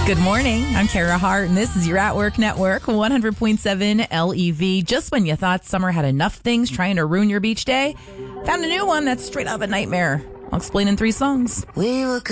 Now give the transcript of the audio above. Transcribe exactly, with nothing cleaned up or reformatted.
Good morning. I'm Kara Hart, and this is your At Work Network, one hundred point seven L E V. Just when you thought summer had enough things trying to ruin your beach day, found a new one that's straight up a nightmare. I'll explain in three songs. We were